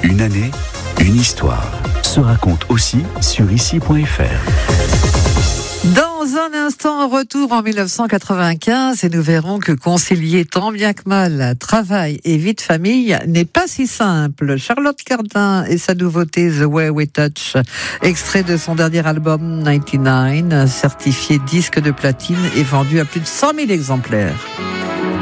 Une année, une histoire. Se raconte aussi sur ici.fr. Dans un instant, retour en 1995 et nous verrons que concilier tant bien que mal travail et vie de famille n'est pas si simple. Charlotte Cardin et sa nouveauté The Way We Touch, extrait de son dernier album 99, certifié disque de platine et vendu à plus de 100 000 exemplaires.